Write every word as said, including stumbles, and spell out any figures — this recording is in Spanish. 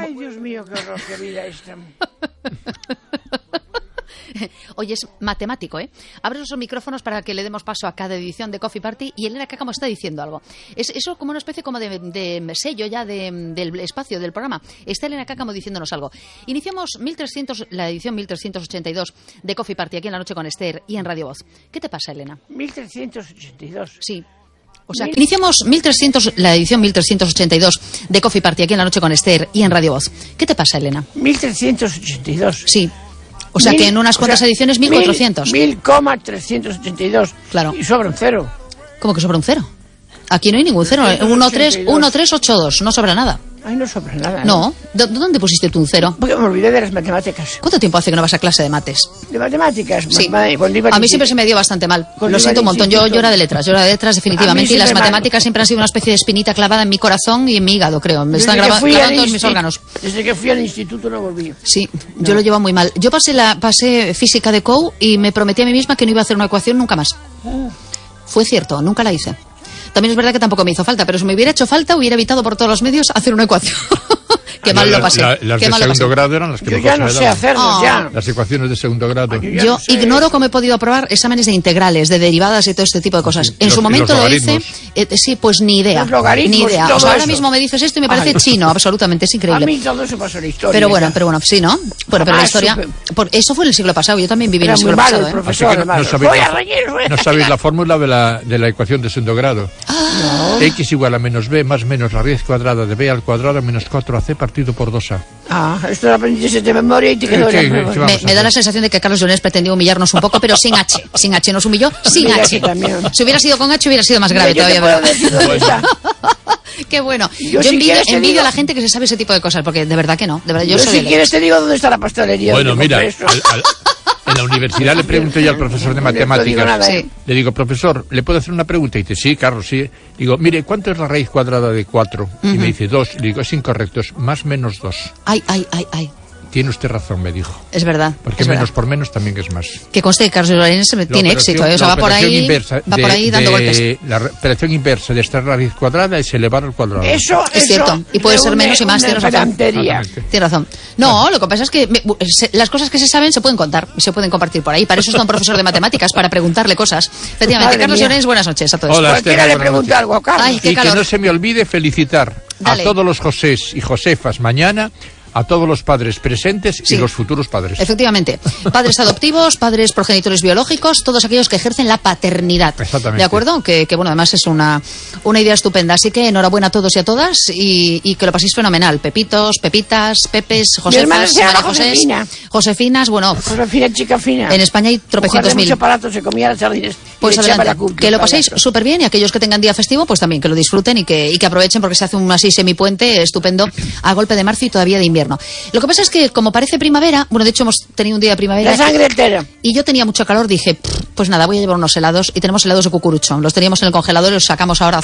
Ay, Dios mío, qué horror, qué vida esta. Oye, es matemático, ¿eh? Abre los micrófonos para que le demos paso a cada edición de Coffee Party y Elena Cáccamo está diciendo algo. Es eso como una especie como de, de sello ya de, del espacio del programa. Está Elena Cáccamo diciéndonos algo. Iniciamos mil trescientos, la edición mil trescientos ochenta y dos de Coffee Party aquí en La Noche con Esther y en Radio Voz. ¿Qué te pasa, Elena? mil trescientos ochenta y dos. Sí. O sea, iniciamos mil trescientos, la edición mil trescientos ochenta y dos de Coffee Party aquí en La Noche con Esther y en Radio Voz. ¿Qué te pasa, Elena? mil trescientos ochenta y dos. Sí. O sea, mil, que en unas cuantas o sea, ediciones mil cuatrocientos. mil coma trescientos ochenta y dos. Claro. Y sobra un cero. ¿Cómo que sobra un cero? Aquí no hay ningún cero. uno tres ocho dos. No sobra nada. Ay, no sobra nada. No. ¿no? ¿Dónde pusiste tú un cero? Porque me olvidé de las matemáticas. ¿Cuánto tiempo hace que no vas a clase de mates? ¿De matemáticas? Sí. Cuando a mí siempre se me dio bastante mal. Lo siento un montón. Yo, yo era de letras. Yo era de letras definitivamente. Y las matemáticas mal. siempre han sido una especie de espinita clavada en mi corazón y en mi hígado, creo. Me están grabando todos mis órganos. Desde que fui al instituto no volví. Sí, no. Yo lo llevo muy mal. Yo pasé la pasé física de C O U y me prometí a mí misma que no iba a hacer una ecuación nunca más. Ah. Fue cierto, nunca la hice. También es verdad que tampoco me hizo falta, pero si me hubiera hecho falta, hubiera evitado por todos los medios hacer una ecuación. Qué mal lo pasé. La, las Qué de mal segundo grado eran las que yo mejor ya no se sé hacerlo, oh. ya. Las ecuaciones de segundo grado. Ay, yo no sé ignoro eso. cómo he podido aprobar exámenes de integrales, de derivadas y todo este tipo de cosas. Sí, en los, su momento lo hice. Eh, sí, pues ni idea. Los logaritmos Ni idea. y todo O sea, ahora eso. mismo me dices esto y me parece Ay. chino, absolutamente, es A increíble. mí todo eso pasó en la historia. Pero bueno, ya. pero bueno, sí, ¿no? Bueno, pero Ah, la historia. super. Por, eso fue en el siglo pasado, yo también viví en Era el siglo muy malo pasado, el ¿eh? profesor. Así que no, además. no sabéis, Voy a la, reír, voy a no sabéis la fórmula de la, de la ecuación de segundo grado. Ah. X igual a menos B más menos la raíz cuadrada de B al cuadrado menos cuatro A C partido por dos A. Ah, esto lo aprendiste de memoria y te quedó ¿Qué- en qué- la qué memoria. vamos Me, a me da hacer? la sensación de que Carlos Llorens pretendió humillarnos un poco, pero sin H. Sin H, nos humilló sin Mira, H. que también. Si hubiera sido con H hubiera sido más grave Mira, yo todavía. te puedo ¿verdad? decir dónde está. Qué bueno. Yo, Yo, si envidio, quieres, te envidio digo- a la gente que se sabe ese tipo de cosas, porque de verdad que no. De verdad, yo, Yo, soy si de quieres te digo dónde está la pastelería. Bueno, donde mira, compré al- eso. al- en la universidad le pregunté yo al profesor de No te digo matemáticas. nada, Sí. ¿eh? Le digo, profesor, ¿le puedo hacer una pregunta? Y dice, sí, Carlos, sí. Digo, mire, ¿cuánto es la raíz cuadrada de cuatro? Y me dice, dos. Le digo, es incorrecto, es más menos dos. Ay, ay, ay, ay. Tiene usted razón, me dijo. Es verdad. Porque es menos verdad. por menos también es más. Que conste que Carlos Llorens tiene La éxito, operación- ¿eh? O sea, la va por operación ahí, inversa va por de- ahí dando de- golpes. La re- operación inversa de esta raíz cuadrada es elevar al cuadrado. Eso, Es eso cierto, y puede ser reúne menos y más, una tienes razón. pedantería. Exactamente. Tienes razón. No, lo que pasa es que me- se- las cosas que se saben se pueden contar y se pueden compartir por ahí. Para eso está un profesor de matemáticas, para preguntarle cosas. Efectivamente, Madre Carlos mía. Llorens, buenas noches a todos. Hola. Cualquiera Esther, le buenas pregunta noches. algo a Carlos. Ay, qué Y que calor. no se me olvide felicitar Dale. a todos los Josés y Josefas mañana, a todos los padres presentes Sí. y los futuros padres. Efectivamente. Padres adoptivos, padres progenitores biológicos, todos aquellos que ejercen la paternidad. Exactamente. ¿De acuerdo? Que, que bueno, además es una, una idea estupenda. Así que enhorabuena a todos y a todas y, y que lo paséis fenomenal. Pepitos, Pepitas, Pepes, hermana Josefas, se llama María Josés, Josefina. Josefinas, bueno, Josefina, chica fina. en España hay Mujer tropecientos de mil. mucho aparato, se comía las sardines. Pues y le echaba adelante, la culpa que lo al paséis gato. súper bien y aquellos que tengan día festivo, pues también que lo disfruten y que, y que aprovechen porque se hace un así semipuente estupendo a golpe de marzo y todavía de invierno. Lo que pasa es que como parece primavera, bueno, de hecho hemos tenido un día de primavera La sangre entera. y yo tenía mucho calor, dije, pues nada, voy a llevar unos helados y tenemos helados de cucurucho. Los teníamos en el congelador y los sacamos ahora